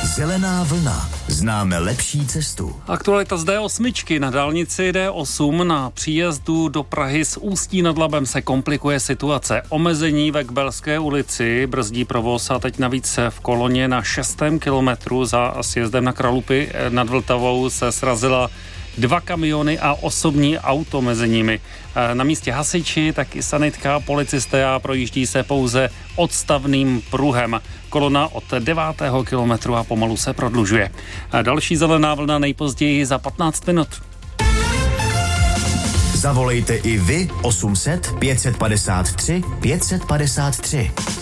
Zelená vlna. Známe lepší cestu. Aktualita z D8. Na dálnici D8 na příjezdu do Prahy z Ústí nad Labem se komplikuje situace. Omezení ve Kbelské ulici brzdí provoz a teď navíc v koloně na 6. kilometru za sjezdem na Kralupy nad Vltavou se srazila 2 kamiony a osobní auto mezi nimi. Na místě hasiči, tak i sanitka, policisté a projíždí se pouze odstavným pruhem. Kolona od 9. kilometru a pomalu se prodlužuje. Další zelená vlna nejpozději za 15 minut. Zavolejte i vy 800 553 553.